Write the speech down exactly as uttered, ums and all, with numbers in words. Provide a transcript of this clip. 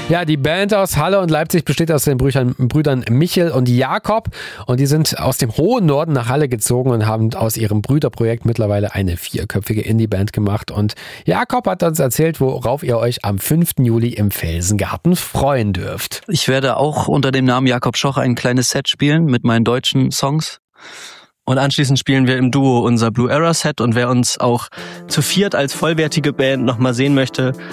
Ja, die Band aus Halle und Leipzig besteht aus den Brüdern, Brüdern Michel und Jakob und die sind aus dem hohen Norden nach Halle gezogen und haben aus ihrem Brüderprojekt mittlerweile eine vierköpfige Indie-Band gemacht und Jakob hat uns erzählt, worauf ihr euch am fünften Juli im Felsengarten freuen dürft. Ich werde auch unter dem Namen Jakob Schoch ein kleines Set spielen mit meinen deutschen Songs. Und anschließend spielen wir im Duo unser Blue Era Set und wer uns auch zu viert als vollwertige Band nochmal sehen möchte,